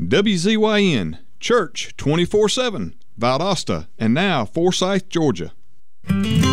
WZYN, Church 24/7, Valdosta, and now Forsyth, Georgia.